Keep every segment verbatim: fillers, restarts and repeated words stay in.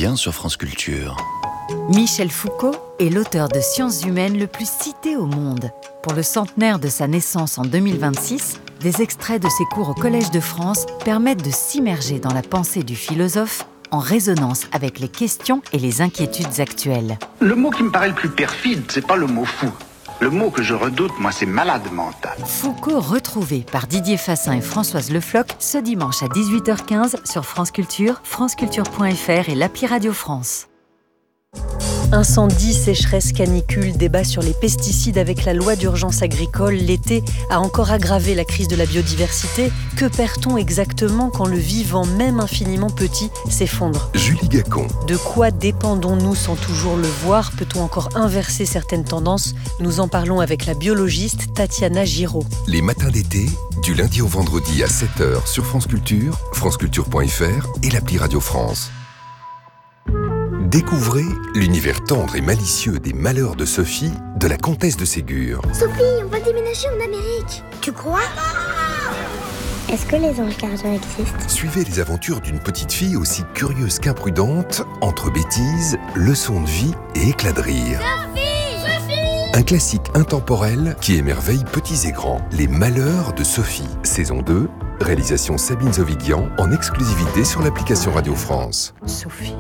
revient sur France Culture. Michel Foucault est l'auteur de sciences humaines le plus cité au monde. Pour le centenaire de sa naissance en deux mille vingt-six, des extraits de ses cours au Collège de France permettent de s'immerger dans la pensée du philosophe en résonance avec les questions et les inquiétudes actuelles. Le mot qui me paraît le plus perfide, c'est pas le mot fou. Le mot que je redoute, moi, c'est malade mental. Foucault retrouvé par Didier Fassin et Françoise Le Floch ce dimanche à dix-huit heures quinze sur France Culture, franceculture point f r et l'appli Radio France. Incendie, sécheresse, canicule, débat sur les pesticides avec la loi d'urgence agricole. L'été a encore aggravé la crise de la biodiversité. Que perd-on exactement quand le vivant, même infiniment petit, s'effondre ? Julie Gacon. De quoi dépendons-nous sans toujours le voir ? Peut-on encore inverser certaines tendances ? Nous en parlons avec la biologiste Tatiana Giraud. Les matins d'été, du lundi au vendredi à sept heures sur France Culture, franceculture point f r et l'appli Radio France. Découvrez l'univers tendre et malicieux des malheurs de Sophie, de la comtesse de Ségur. Sophie, on va déménager en Amérique. Tu crois ? Est-ce que les anges gardiens existent ? Suivez les aventures d'une petite fille aussi curieuse qu'imprudente, entre bêtises, leçons de vie et éclats de rire. Sophie ! Sophie ! Un classique intemporel qui émerveille petits et grands. Les malheurs de Sophie, saison deux, réalisation Sabine Zovigian, en exclusivité sur l'application Radio France. Sophie.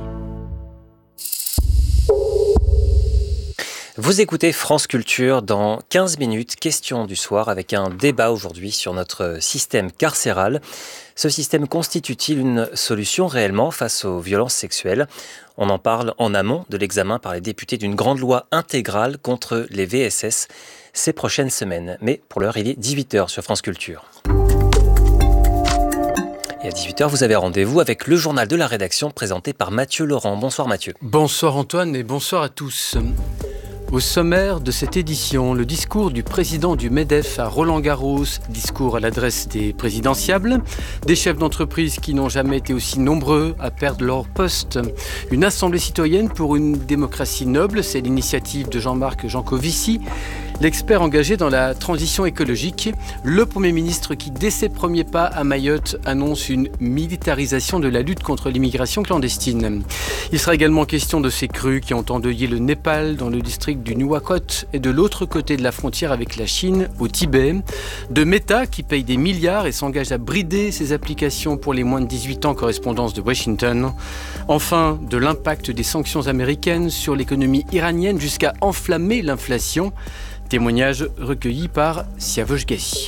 Vous écoutez France Culture dans quinze minutes, question du soir, avec un débat aujourd'hui sur notre système carcéral. Ce système constitue-t-il une solution réellement face aux violences sexuelles ? On en parle en amont de l'examen par les députés d'une grande loi intégrale contre les V S S ces prochaines semaines. Mais pour l'heure, il est dix-huit heures sur France Culture. Et à dix-huit heures, vous avez rendez-vous avec le journal de la rédaction présenté par Mathieu Laurent. Bonsoir Mathieu. Bonsoir Antoine et bonsoir à tous. Au sommaire de cette édition, le discours du président du MEDEF à Roland-Garros, discours à l'adresse des présidentiables, des chefs d'entreprise qui n'ont jamais été aussi nombreux à perdre leur poste, une assemblée citoyenne pour une démocratie noble, c'est l'initiative de Jean-Marc Jancovici, l'expert engagé dans la transition écologique, le Premier ministre qui, dès ses premiers pas à Mayotte, annonce une militarisation de la lutte contre l'immigration clandestine. Il sera également question de ces crues qui ont endeuillé le Népal dans le district du Nuwakot et de l'autre côté de la frontière avec la Chine, au Tibet, de Meta qui paye des milliards et s'engage à brider ses applications pour les moins de dix-huit ans, correspondance de Washington. Enfin, de l'impact des sanctions américaines sur l'économie iranienne jusqu'à enflammer l'inflation. Témoignage recueilli par Siavosh Gassi.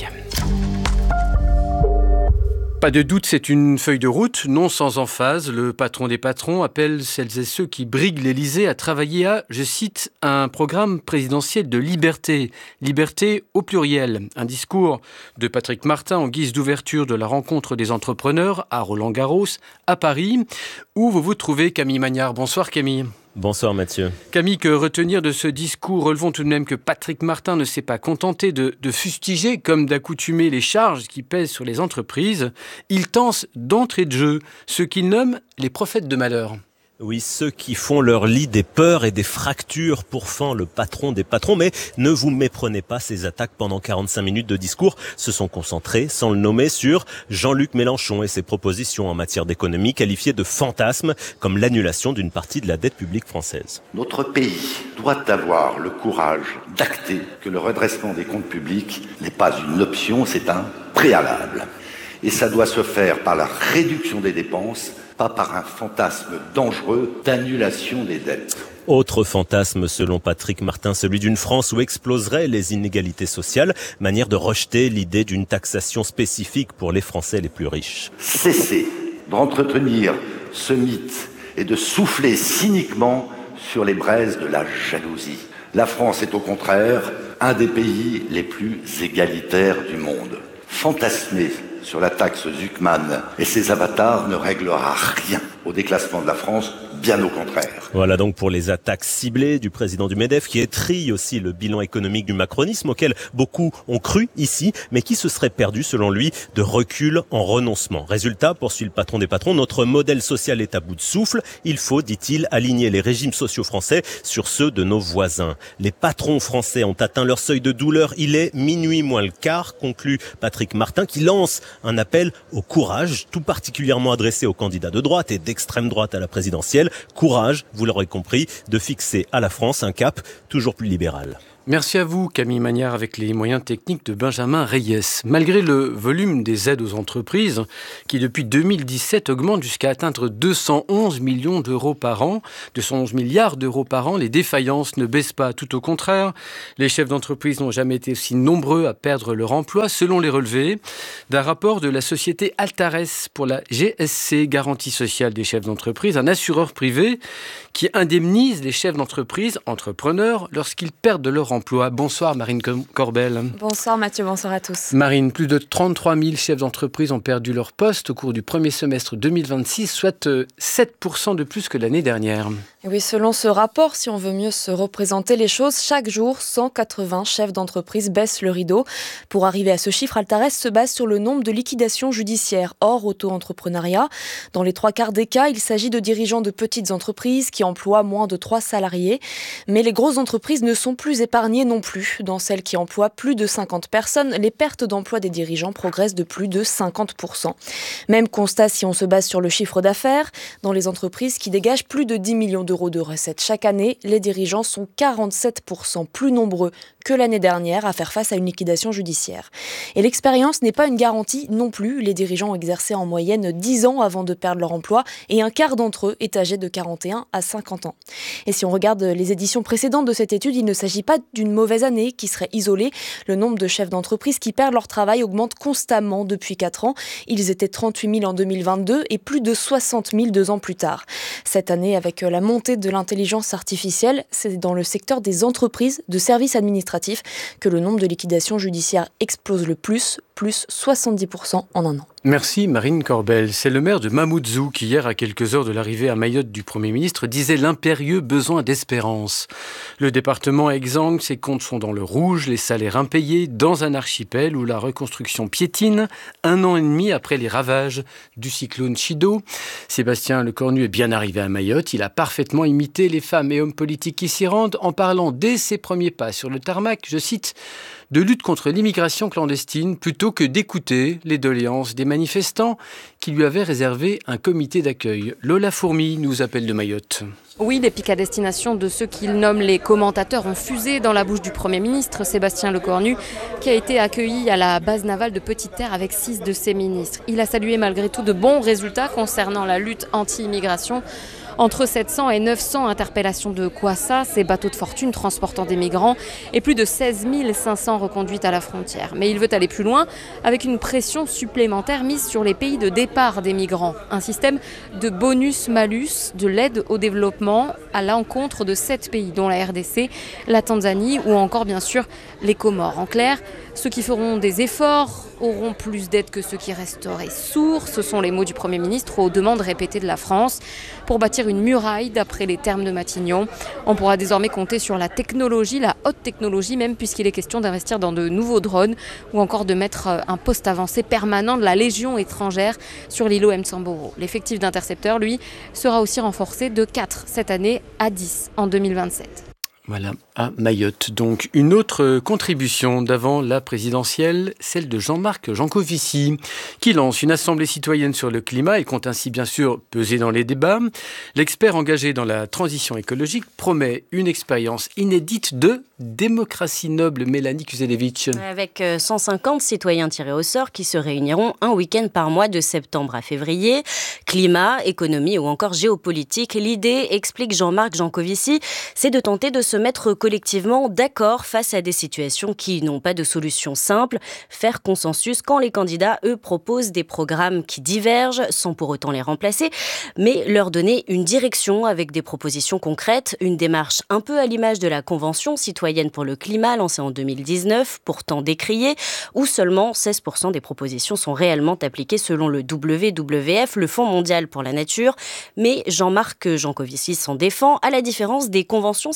Pas de doute, c'est une feuille de route, non sans emphase. Le patron des patrons appelle celles et ceux qui briguent l'Élysée à travailler à, je cite, un programme présidentiel de liberté. Liberté au pluriel. Un discours de Patrick Martin en guise d'ouverture de la rencontre des entrepreneurs à Roland-Garros, à Paris, où vous vous trouvez Camille Magnard. Bonsoir Camille. Bonsoir Mathieu. Camille, que retenir de ce discours ? Relevons tout de même que Patrick Martin ne s'est pas contenté de, de fustiger, comme d'accoutumer, les charges qui pèsent sur les entreprises. Il tente d'entrée de jeu ce qu'il nomme les prophètes de malheur. Oui, ceux qui font leur lit des peurs et des fractures pour fin le patron des patrons. Mais ne vous méprenez pas, ces attaques pendant quarante-cinq minutes de discours se sont concentrées, sans le nommer, sur Jean-Luc Mélenchon et ses propositions en matière d'économie qualifiées de fantasmes, comme l'annulation d'une partie de la dette publique française. Notre pays doit avoir le courage d'acter que le redressement des comptes publics n'est pas une option, c'est un préalable. Et ça doit se faire par la réduction des dépenses, pas par un fantasme dangereux d'annulation des dettes. Autre fantasme selon Patrick Martin, celui d'une France où exploseraient les inégalités sociales, manière de rejeter l'idée d'une taxation spécifique pour les Français les plus riches. Cessez d'entretenir ce mythe et de souffler cyniquement sur les braises de la jalousie. La France est au contraire un des pays les plus égalitaires du monde. Fantasmer sur la taxe Zuckman et ses avatars ne réglera rien au déclassement de la France, bien au contraire. Voilà donc pour les attaques ciblées du président du MEDEF qui étrille aussi le bilan économique du macronisme auquel beaucoup ont cru ici, mais qui se serait perdu selon lui de recul en renoncement. Résultat, poursuit le patron des patrons, notre modèle social est à bout de souffle. Il faut, dit-il, aligner les régimes sociaux français sur ceux de nos voisins. Les patrons français ont atteint leur seuil de douleur. Il est minuit moins le quart, conclut Patrick Martin, qui lance un appel au courage, tout particulièrement adressé aux candidats de droite et d'extrême droite à la présidentielle. essentiel. Courage, vous l'aurez compris, de fixer à la France un cap toujours plus libéral. Merci à vous, Camille Magnard, avec les moyens techniques de Benjamin Reyes. Malgré le volume des aides aux entreprises, qui depuis deux mille dix-sept augmente jusqu'à atteindre deux cent onze millions d'euros par an, deux cent onze milliards d'euros par an, les défaillances ne baissent pas, tout au contraire. Les chefs d'entreprise n'ont jamais été aussi nombreux à perdre leur emploi, selon les relevés d'un rapport de la société Altares pour la G S C, Garantie sociale des chefs d'entreprise, un assureur privé qui indemnise les chefs d'entreprise, entrepreneurs, lorsqu'ils perdent leur emploi. Bonsoir Marine Corbel. Bonsoir Mathieu, bonsoir à tous. Marine, plus de trente-trois mille chefs d'entreprise ont perdu leur poste au cours du premier semestre deux mille vingt-six, soit sept pour cent de plus que l'année dernière. Et oui, selon ce rapport, si on veut mieux se représenter les choses, chaque jour, cent quatre-vingts chefs d'entreprise baissent le rideau. Pour arriver à ce chiffre, Altares se base sur le nombre de liquidations judiciaires hors auto-entrepreneuriat. Dans les trois quarts des cas, il s'agit de dirigeants de petites entreprises qui emploient moins de trois salariés. Mais les grosses entreprises ne sont plus épargnées non plus. Dans celles qui emploient plus de cinquante personnes, les pertes d'emploi des dirigeants progressent de plus de cinquante pour cent. Même constat si on se base sur le chiffre d'affaires. Dans les entreprises qui dégagent plus de dix millions d'euros de recettes chaque année, les dirigeants sont quarante-sept pour cent plus nombreux que l'année dernière à faire face à une liquidation judiciaire. Et l'expérience n'est pas une garantie non plus. Les dirigeants ont exercé en moyenne dix ans avant de perdre leur emploi et un quart d'entre eux est âgé de quarante et un à cinquante ans. Et si on regarde les éditions précédentes de cette étude, il ne s'agit pas d'une mauvaise année qui serait isolée. Le nombre de chefs d'entreprise qui perdent leur travail augmente constamment depuis quatre ans. Ils étaient trente-huit mille en deux mille vingt-deux et plus de soixante mille deux ans plus tard. Cette année, avec la montée de l'intelligence artificielle, c'est dans le secteur des entreprises de services administratifs que le nombre de liquidations judiciaires explose le plus, plus soixante-dix pour cent en un an. Merci Marine Corbel. C'est le maire de Mamoudzou qui, hier, à quelques heures de l'arrivée à Mayotte du Premier ministre, disait l'impérieux besoin d'espérance. Le département est exsangue, ses comptes sont dans le rouge, les salaires impayés, dans un archipel où la reconstruction piétine, un an et demi après les ravages du cyclone Chido. Sébastien Lecornu est bien arrivé à Mayotte. Il a parfaitement imité les femmes et hommes politiques qui s'y rendent en parlant dès ses premiers pas sur le tarmac, je cite, de lutte contre l'immigration clandestine plutôt que d'écouter les doléances des manifestants qui lui avaient réservé un comité d'accueil. Lola Fourmi nous appelle de Mayotte. Oui, les pics à destination de ceux qu'il nomme les commentateurs ont fusé dans la bouche du Premier ministre, Sébastien Lecornu, qui a été accueilli à la base navale de Petite-Terre avec six de ses ministres. Il a salué malgré tout de bons résultats concernant la lutte anti-immigration. Entre sept cents et neuf cents interpellations de Kwassa, ces bateaux de fortune transportant des migrants, et plus de seize mille cinq cents reconduites à la frontière. Mais il veut aller plus loin avec une pression supplémentaire mise sur les pays de départ des migrants. Un système de bonus-malus, de l'aide au développement à l'encontre de sept pays, dont la R D C, la Tanzanie ou encore bien sûr les Comores. En clair, ceux qui feront des efforts auront plus d'aide que ceux qui resteraient sourds. Ce sont les mots du Premier ministre aux demandes répétées de la France pour bâtir une muraille d'après les termes de Matignon. On pourra désormais compter sur la technologie, la haute technologie même, puisqu'il est question d'investir dans de nouveaux drones ou encore de mettre un poste avancé permanent de la Légion étrangère sur l'îlot Msamboro. L'effectif d'intercepteurs, lui, sera aussi renforcé de quatre cette année à dix en deux mille vingt-sept. Voilà, à Mayotte. Donc, une autre contribution d'avant la présidentielle, celle de Jean-Marc Jancovici, qui lance une assemblée citoyenne sur le climat et compte ainsi bien sûr peser dans les débats. L'expert engagé dans la transition écologique promet une expérience inédite de démocratie noble. Mélanie Kuzelevich. Avec cent cinquante citoyens tirés au sort qui se réuniront un week-end par mois de septembre à février. Climat, économie ou encore géopolitique. L'idée, explique Jean-Marc Jancovici, c'est de tenter de se mettre collectivement d'accord face à des situations qui n'ont pas de solution simple, faire consensus quand les candidats, eux, proposent des programmes qui divergent sans pour autant les remplacer, mais leur donner une direction avec des propositions concrètes, une démarche un peu à l'image de la Convention citoyenne pour le climat lancée en deux mille dix-neuf, pourtant décriée, où seulement seize pour cent des propositions sont réellement appliquées selon le W W F, le Fonds mondial pour la nature. Mais Jean-Marc Jancovici s'en défend, à la différence des conventions citoyennes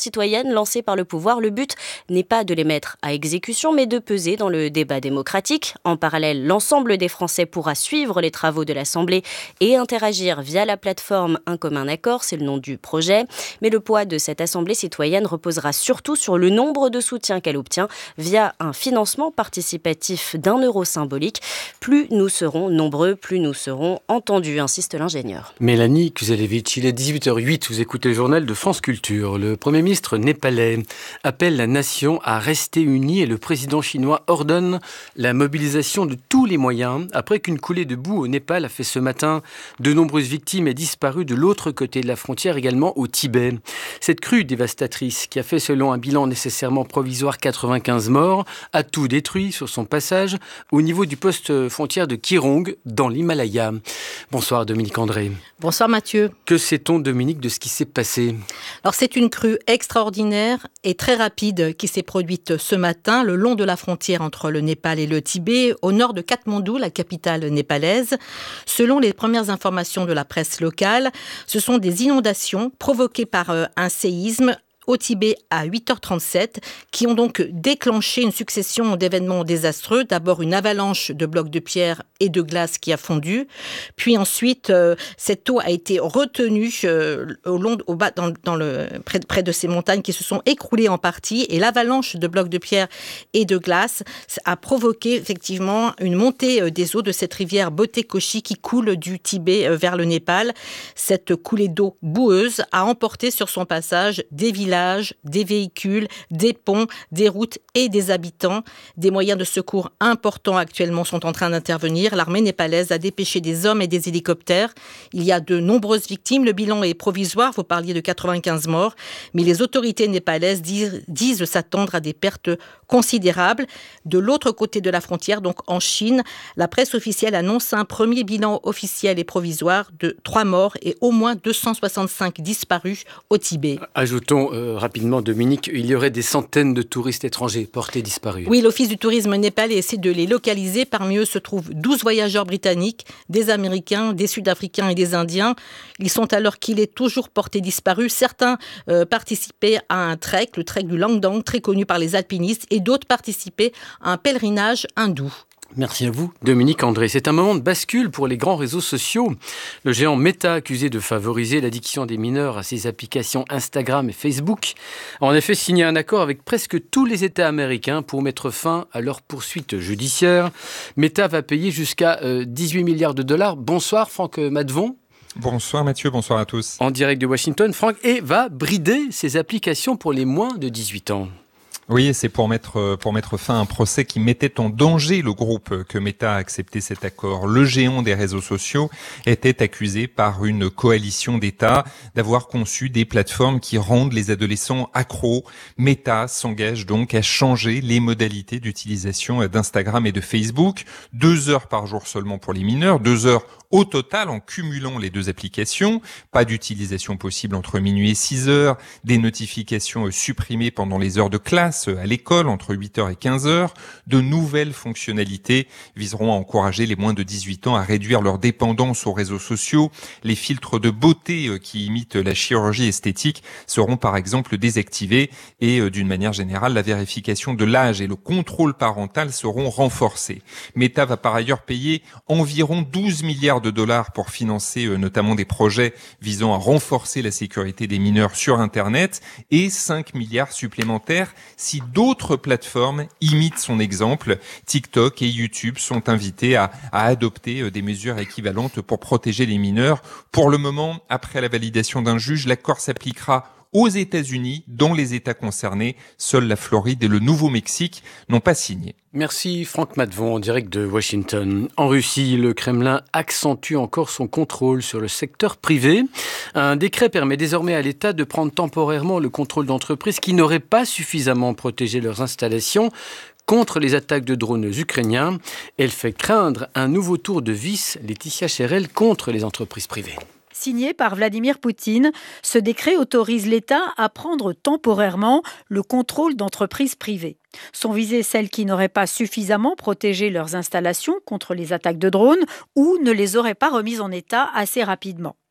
citoyennes lancées par le pouvoir. Le but n'est pas de les mettre à exécution, mais de peser dans le débat démocratique. En parallèle, l'ensemble des Français pourra suivre les travaux de l'Assemblée et interagir via la plateforme Un commun accord, c'est le nom du projet. Mais le poids de cette Assemblée citoyenne reposera surtout sur le nombre de soutiens qu'elle obtient via un financement participatif d'un euro symbolique. Plus nous serons nombreux, plus nous serons entendus, insiste l'ingénieur. Mélanie Kuzelevich, il est dix-huit heures huit, vous écoutez le journal de France Culture. Le Premier ministre népalais appelle la nation à rester unie et le président chinois ordonne la mobilisation de tous les moyens après qu'une coulée de boue au Népal a fait ce matin de nombreuses victimes et disparu de l'autre côté de la frontière, également au Tibet. Cette crue dévastatrice qui a fait selon un bilan nécessairement provisoire quatre-vingt-quinze morts a tout détruit sur son passage au niveau du poste frontière de Kirong dans l'Himalaya. Bonsoir Dominique André. Bonsoir Mathieu. Que sait-on Dominique de ce qui s'est passé ? Alors c'est une crue extraordinaire et très rapide qui s'est produite ce matin le long de la frontière entre le Népal et le Tibet, au nord de Katmandou, la capitale népalaise. Selon les premières informations de la presse locale, ce sont des inondations provoquées par un séisme au Tibet à huit heures trente-sept, qui ont donc déclenché une succession d'événements désastreux. D'abord une avalanche de blocs de pierre et de glace qui a fondu, puis ensuite euh, cette eau a été retenue euh, au long, au bas, dans, dans le, près, près de ces montagnes qui se sont écroulées en partie, et l'avalanche de blocs de pierre et de glace a provoqué effectivement une montée des eaux de cette rivière Botekoshi qui coule du Tibet vers le Népal. Cette coulée d'eau boueuse a emporté sur son passage des villages, des véhicules, des ponts, des routes et des habitants. Des moyens de secours importants actuellement sont en train d'intervenir. L'armée népalaise a dépêché des hommes et des hélicoptères. Il y a de nombreuses victimes. Le bilan est provisoire. Vous parliez de quatre-vingt-quinze morts. Mais les autorités népalaises disent, disent s'attendre à des pertes considérables. De l'autre côté de la frontière, donc en Chine, la presse officielle annonce un premier bilan officiel et provisoire de trois morts et au moins deux cent soixante-cinq disparus au Tibet. Ajoutons euh, rapidement, Dominique, il y aurait des centaines de touristes étrangers portés disparus. Oui, l'Office du tourisme népalais essaie de les localiser. Parmi eux se trouvent douze voyageurs britanniques, des Américains, des Sud-Africains et des Indiens. Ils sont alors qu'il est toujours portés disparus. Certains euh, participaient à un trek, le trek du Langdang, très connu par les alpinistes, et d'autres participaient à un pèlerinage hindou. Merci à vous, Dominique André. C'est un moment de bascule pour les grands réseaux sociaux. Le géant Meta, accusé de favoriser l'addiction des mineurs à ses applications Instagram et Facebook, a en effet signé un accord avec presque tous les États américains pour mettre fin à leur poursuite judiciaire. Meta va payer jusqu'à euh, dix-huit milliards de dollars. Bonsoir, Franck Madvon. Bonsoir Mathieu, bonsoir à tous. En direct de Washington, Franck, et va brider ses applications pour les moins de dix-huit ans. Oui, c'est pour mettre, pour mettre fin à un procès qui mettait en danger le groupe que Meta a accepté cet accord. Le géant des réseaux sociaux était accusé par une coalition d'États d'avoir conçu des plateformes qui rendent les adolescents accros. Meta s'engage donc à changer les modalités d'utilisation d'Instagram et de Facebook. Deux heures par jour seulement pour les mineurs, deux heures au total en cumulant les deux applications. Pas d'utilisation possible entre minuit et six heures, des notifications supprimées pendant les heures de classe à l'école entre huit heures et quinze heures. De nouvelles fonctionnalités viseront à encourager les moins de dix-huit ans à réduire leur dépendance aux réseaux sociaux. Les filtres de beauté qui imitent la chirurgie esthétique seront par exemple désactivés et d'une manière générale, la vérification de l'âge et le contrôle parental seront renforcés. Meta va par ailleurs payer environ douze milliards de dollars pour financer euh, notamment des projets visant à renforcer la sécurité des mineurs sur Internet et cinq milliards supplémentaires si d'autres plateformes imitent son exemple. TikTok et YouTube sont invités à, à adopter euh, des mesures équivalentes pour protéger les mineurs. Pour le moment, après la validation d'un juge, l'accord s'appliquera aux États-Unis, dans les États concernés. Seuls la Floride et le Nouveau-Mexique n'ont pas signé. Merci Franck Madvon en direct de Washington. En Russie, le Kremlin accentue encore son contrôle sur le secteur privé. Un décret permet désormais à l'État de prendre temporairement le contrôle d'entreprises qui n'auraient pas suffisamment protégé leurs installations contre les attaques de drones ukrainiens. Elle fait craindre un nouveau tour de vis, Laetitia Chérel, contre les entreprises privées. Signé par Vladimir Poutine, ce décret autorise l'État à prendre temporairement le contrôle d'entreprises privées. Sont visées celles qui n'auraient pas suffisamment protégé leurs installations contre les attaques de drones ou ne les auraient pas remises en état assez rapidement.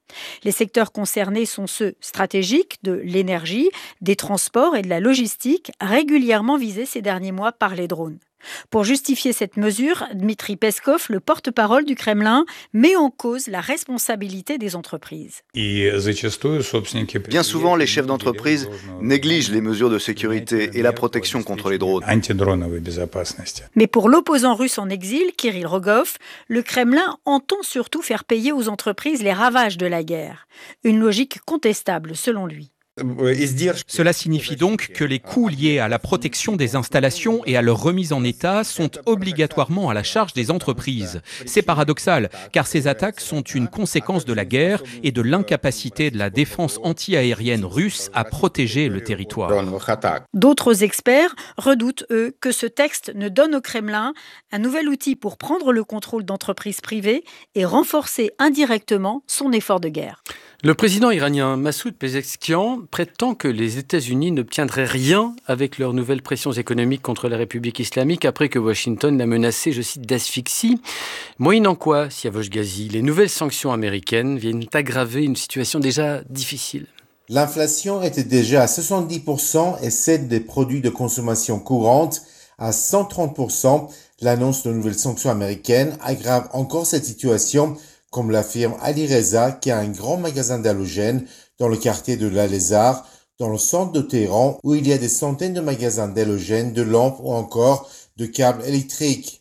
Les secteurs concernés sont ceux stratégiques de l'énergie, des transports et de la logistique, régulièrement visés ces derniers mois par les drones. Pour justifier cette mesure, Dmitri Peskov, le porte-parole du Kremlin, met en cause la responsabilité des entreprises. Bien souvent, les chefs d'entreprise négligent les mesures de sécurité et la protection contre les drones. Mais pour l'opposant russe en exil, Kirill Rogov, le Kremlin entend surtout faire payer aux entreprises les ravages de la guerre. Une logique contestable, selon lui. Cela signifie donc que les coûts liés à la protection des installations et à leur remise en état sont obligatoirement à la charge des entreprises. C'est paradoxal, car ces attaques sont une conséquence de la guerre et de l'incapacité de la défense anti-aérienne russe à protéger le territoire. D'autres experts redoutent, eux, que ce texte ne donne au Kremlin un nouvel outil pour prendre le contrôle d'entreprises privées et renforcer indirectement son effort de guerre. Le président iranien Massoud Pezeshkian prétend que les États-Unis n'obtiendraient rien avec leurs nouvelles pressions économiques contre la République islamique après que Washington l'a menacé, je cite, d'asphyxie. Moyennant quoi, Siavosh Ghazi, les nouvelles sanctions américaines viennent aggraver une situation déjà difficile. L'inflation était déjà à soixante-dix pour cent et celle des produits de consommation courante à cent trente pour cent. L'annonce de nouvelles sanctions américaines aggrave encore cette situation, comme l'affirme Ali Reza, qui a un grand magasin d'halogènes dans le quartier de La Lézard, dans le centre de Téhéran, où il y a des centaines de magasins d'halogènes, de lampes ou encore de câbles électriques.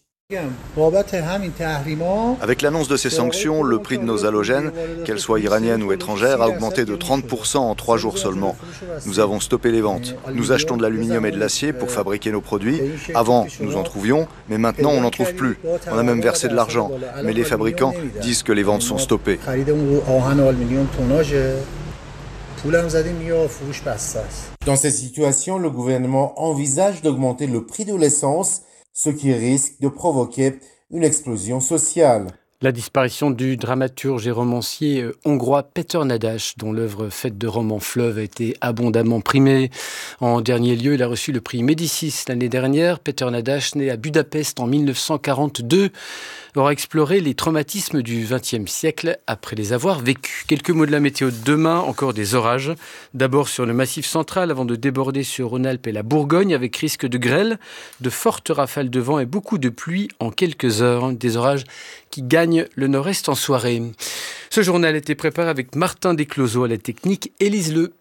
Avec l'annonce de ces sanctions, le prix de nos halogènes, qu'elles soient iraniennes ou étrangères, a augmenté de trente pour cent en trois jours seulement. Nous avons stoppé les ventes. Nous achetons de l'aluminium et de l'acier pour fabriquer nos produits. Avant, nous en trouvions, mais maintenant, on n'en trouve plus. On a même versé de l'argent. Mais les fabricants disent que les ventes sont stoppées. Dans cette situation, le gouvernement envisage d'augmenter le prix de l'essence, ce qui risque de provoquer une explosion sociale. La disparition du dramaturge et romancier hongrois Péter Nádas, dont l'œuvre faite de romans fleuves a été abondamment primée. En dernier lieu, il a reçu le prix Médicis l'année dernière. Péter Nádas, né à Budapest en mille neuf cent quarante-deux, aura exploré les traumatismes du vingtième siècle après les avoir vécus. Quelques mots de la météo de demain, encore des orages. D'abord sur le Massif central, avant de déborder sur Rhône-Alpes et la Bourgogne, avec risque de grêle, de fortes rafales de vent et beaucoup de pluie en quelques heures. Des orages qui gagnent le nord-est en soirée. Ce journal a été préparé avec Martin Descloseaux à la technique, Élise Le.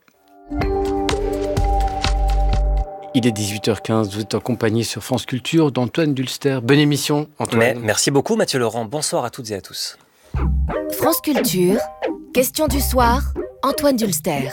Il est dix-huit heures quinze, vous êtes en compagnie sur France Culture d'Antoine Dulster. Bonne émission, Antoine. Mais, merci beaucoup Mathieu Laurent, bonsoir à toutes et à tous. France Culture, question du soir, Antoine Dulster.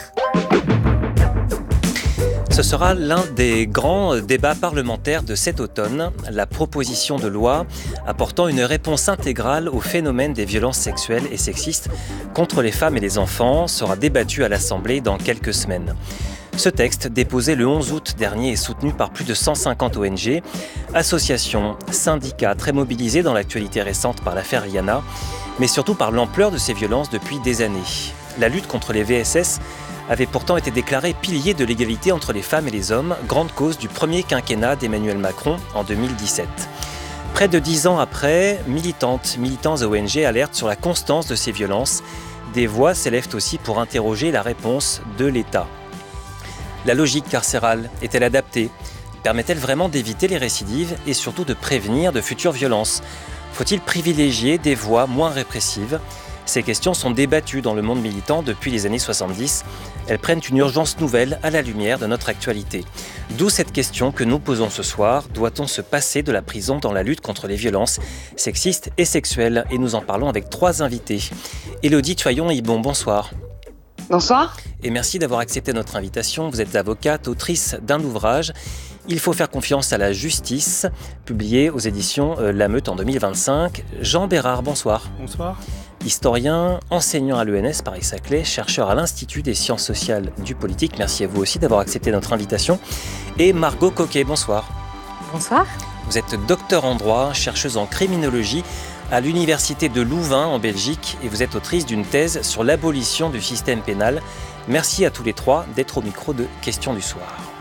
Ce sera l'un des grands débats parlementaires de cet automne. La proposition de loi apportant une réponse intégrale au phénomène des violences sexuelles et sexistes contre les femmes et les enfants sera débattue à l'Assemblée dans quelques semaines. Ce texte, déposé le onze août dernier, est soutenu par plus de cent cinquante O N G, associations, syndicats très mobilisés dans l'actualité récente par l'affaire Rihanna, mais surtout par l'ampleur de ces violences depuis des années. La lutte contre les V S S avait pourtant été déclarée pilier de l'égalité entre les femmes et les hommes, grande cause du premier quinquennat d'Emmanuel Macron en deux mille dix-sept. Près de dix ans après, militantes, militants et O N G alertent sur la constance de ces violences. Des voix s'élèvent aussi pour interroger la réponse de l'État. La logique carcérale est-elle adaptée ? Permet-elle vraiment d'éviter les récidives et surtout de prévenir de futures violences ? Faut-il privilégier des voies moins répressives ? Ces questions sont débattues dans le monde militant depuis les années soixante-dix. Elles prennent une urgence nouvelle à la lumière de notre actualité. D'où cette question que nous posons ce soir. Doit-on se passer de la prison dans la lutte contre les violences sexistes et sexuelles ? Et nous en parlons avec trois invités. Élodie Tuaillon-Hibon, bonsoir. Bonsoir. Et merci d'avoir accepté notre invitation. Vous êtes avocate, autrice d'un ouvrage, Il faut faire confiance à la justice, publié aux éditions La Meute en deux mille vingt-cinq. Jean Bérard, bonsoir. Bonsoir. Historien, enseignant à l'E N S Paris-Saclay, chercheur à l'Institut des sciences sociales du politique. Merci à vous aussi d'avoir accepté notre invitation. Et Margot Coquet, bonsoir. Bonsoir. Vous êtes docteur en droit, chercheuse en criminologie à l'Université de Louvain en Belgique et vous êtes autrice d'une thèse sur l'abolition du système pénal. Merci à tous les trois d'être au micro de Questions du soir.